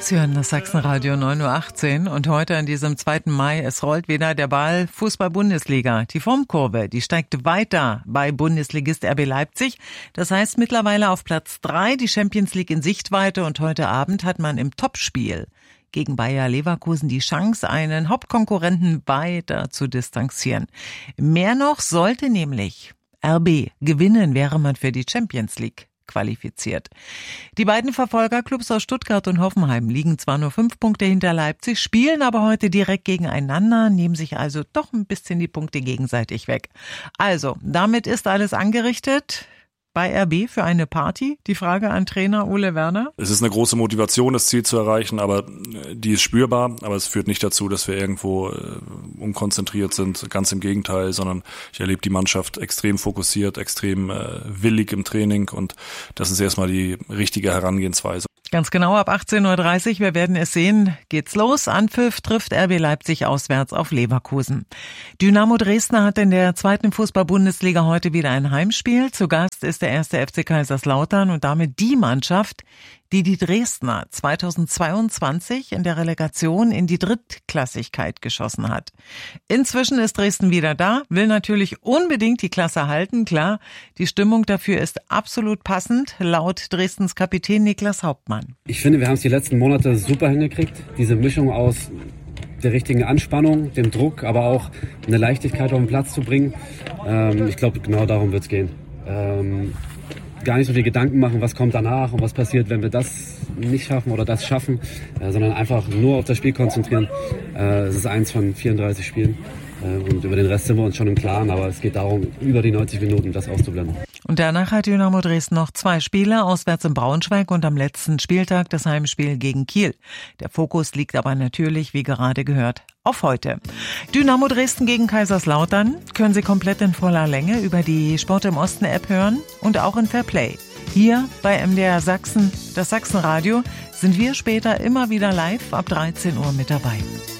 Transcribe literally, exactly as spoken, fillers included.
Sie hören das Sachsenradio neun Uhr achtzehn und heute an diesem zweiten Mai, es rollt wieder der Ball Fußball-Bundesliga. Die Formkurve, die steigt weiter bei Bundesligist R B Leipzig. Das heißt mittlerweile auf Platz drei, die Champions League in Sichtweite und heute Abend hat man im Topspiel gegen Bayer Leverkusen die Chance, einen Hauptkonkurrenten weiter zu distanzieren. Mehr noch, sollte nämlich R B gewinnen, wäre man für die Champions League qualifiziert. Die beiden Verfolgerclubs aus Stuttgart und Hoffenheim liegen zwar nur fünf Punkte hinter Leipzig, spielen aber heute direkt gegeneinander, nehmen sich also doch ein bisschen die Punkte gegenseitig weg. Also, damit ist alles angerichtet bei R B für eine Party. Die Frage an Trainer Ole Werner. Es ist eine große Motivation, das Ziel zu erreichen, aber die ist spürbar. Aber es führt nicht dazu, dass wir irgendwo äh, unkonzentriert sind. Ganz im Gegenteil, sondern ich erlebe die Mannschaft extrem fokussiert, extrem äh, willig im Training und das ist erstmal die richtige Herangehensweise. Ganz genau, ab achtzehn Uhr dreißig, wir werden es sehen, geht's los. Anpfiff trifft R B Leipzig auswärts auf Leverkusen. Dynamo Dresden hat in der zweiten Fußball-Bundesliga heute wieder ein Heimspiel. Zu Gast ist der erste F C Kaiserslautern und damit die Mannschaft, die die Dresdner zweitausendzweiundzwanzig in der Relegation in die Drittklassigkeit geschossen hat. Inzwischen ist Dresden wieder da, will natürlich unbedingt die Klasse halten. Klar, die Stimmung dafür ist absolut passend, laut Dresdens Kapitän Niklas Hauptmann. Ich finde, wir haben es die letzten Monate super hingekriegt. Diese Mischung aus der richtigen Anspannung, dem Druck, aber auch eine Leichtigkeit auf den Platz zu bringen. Ähm, ich glaube, genau darum wird es gehen. Ähm, gar nicht so viel Gedanken machen, was kommt danach und was passiert, wenn wir das nicht schaffen oder das schaffen, äh, sondern einfach nur auf das Spiel konzentrieren. Äh, es ist eins von vierunddreißig Spielen äh, und über den Rest sind wir uns schon im Klaren, aber es geht darum, über die neunzig Minuten das auszublenden. Und danach hat Dynamo Dresden noch zwei Spiele, auswärts in Braunschweig und am letzten Spieltag das Heimspiel gegen Kiel. Der Fokus liegt aber natürlich, wie gerade gehört, auf heute. Dynamo Dresden gegen Kaiserslautern können Sie komplett in voller Länge über die Sport im Osten App hören und auch in Fairplay. Hier bei M D R Sachsen, das Sachsenradio, sind wir später immer wieder live ab dreizehn Uhr mit dabei.